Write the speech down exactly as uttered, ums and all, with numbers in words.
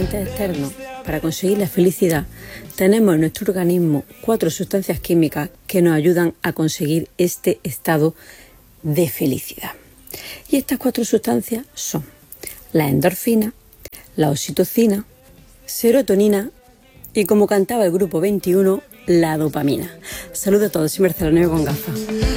agentes externos para conseguir la felicidad, tenemos en nuestro organismo cuatro sustancias químicas que nos ayudan a conseguir este estado de felicidad. Y estas cuatro sustancias son la endorfina, la oxitocina, serotonina y, como cantaba el grupo veintiuno, la dopamina. Saludos a todos, soy Marcela Nuevo con gafas.